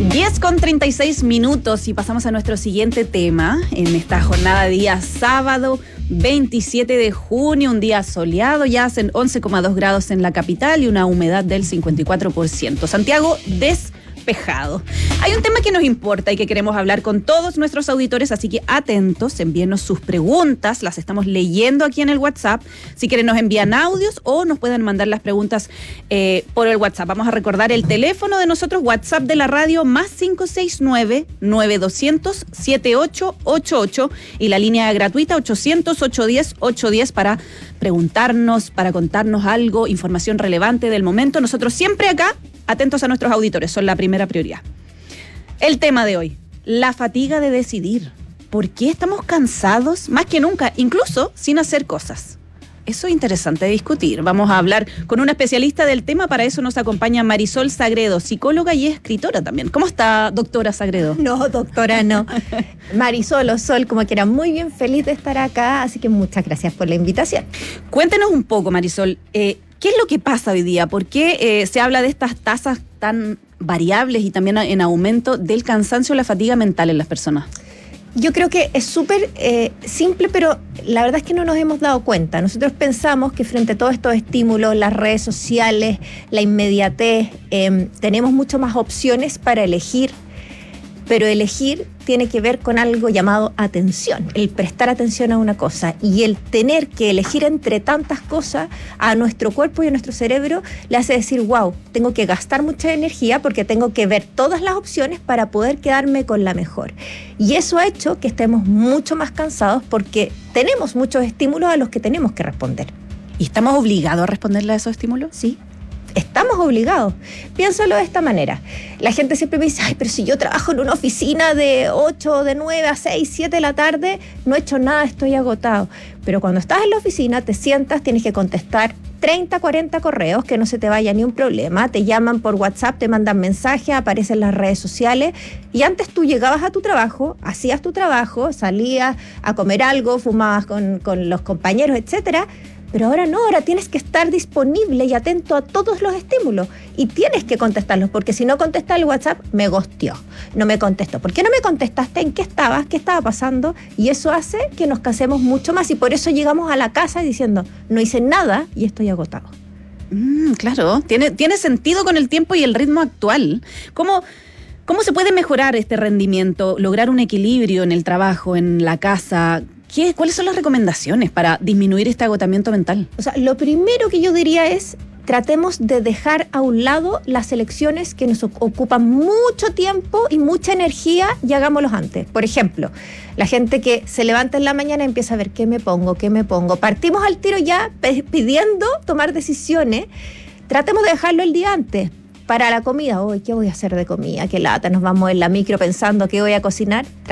10:36 y pasamos a nuestro siguiente tema en esta jornada de día sábado 27 de junio, un día soleado, ya hacen 11,2 grados en la capital y una humedad del 54%. Santiago despejado. Hay un tema que nos importa y que queremos hablar con todos nuestros auditores, así que atentos, envíenos sus preguntas, las estamos leyendo aquí en el WhatsApp. Si quieren nos envían audios o nos pueden mandar las preguntas por el WhatsApp. Vamos a recordar el teléfono de nosotros, WhatsApp de la radio, más 569-9200-7888 y la línea gratuita 800-810-810 para preguntarnos, para contarnos algo, información relevante del momento. Nosotros siempre acá, atentos a nuestros auditores, son la primera prioridad. El tema de hoy, la fatiga de decidir. ¿Por qué estamos cansados más que nunca, incluso sin hacer cosas? Eso es interesante de discutir. Vamos a hablar con una especialista del tema. Para eso nos acompaña Marisol Sagredo, psicóloga y escritora también. ¿Cómo está, doctora Sagredo? No, doctora, no. Marisol o Sol, como quiera, muy bien, feliz de estar acá, así que muchas gracias por la invitación. Cuéntenos un poco, Marisol, ¿qué es lo que pasa hoy día? ¿Por qué se habla de estas tasas tan variables y también en aumento del cansancio o la fatiga mental en las personas? Yo creo que es súper simple, pero la verdad es que no nos hemos dado cuenta. Nosotros pensamos que frente a todos estos estímulos, las redes sociales, la inmediatez, tenemos mucho más opciones para elegir, pero elegir tiene que ver con algo llamado atención, el prestar atención a una cosa, y el tener que elegir entre tantas cosas a nuestro cuerpo y a nuestro cerebro le hace decir, wow, tengo que gastar mucha energía porque tengo que ver todas las opciones para poder quedarme con la mejor. Y eso ha hecho que estemos mucho más cansados porque tenemos muchos estímulos a los que tenemos que responder. ¿Y estamos obligados a responderle a esos estímulos? Sí. Estamos obligados. Piénsalo de esta manera. La gente siempre me dice, ay, pero si yo trabajo en una oficina de 8, de 9 a 6, 7 de la tarde, no he hecho nada, estoy agotado. Pero cuando estás en la oficina, te sientas, tienes que contestar 30, 40 correos, que no se te vaya ni un problema, te llaman por WhatsApp, te mandan mensajes, aparecen en las redes sociales, y antes tú llegabas a tu trabajo, hacías tu trabajo, salías a comer algo, fumabas con los compañeros, etcétera. Pero ahora no, ahora tienes que estar disponible y atento a todos los estímulos y tienes que contestarlos, porque si no contestas el WhatsApp, me ghosteó, no me contestó. ¿Por qué no me contestaste? ¿En qué estabas? ¿Qué estaba pasando? Y eso hace que nos cansemos mucho más y por eso llegamos a la casa diciendo, no hice nada y estoy agotado. Claro, tiene sentido con el tiempo y el ritmo actual. ¿Cómo se puede mejorar este rendimiento, lograr un equilibrio en el trabajo, en la casa? ¿Cuáles son las recomendaciones para disminuir este agotamiento mental? O sea, lo primero que yo diría es tratemos de dejar a un lado las elecciones que nos ocupan mucho tiempo y mucha energía y hagámoslos antes. Por ejemplo, la gente que se levanta en la mañana y empieza a ver qué me pongo. Partimos al tiro ya pidiendo tomar decisiones. Tratemos de dejarlo el día antes. Para la comida, hoy, ¿qué voy a hacer de comida? ¿Qué lata? Nos vamos en la micro pensando qué voy a cocinar.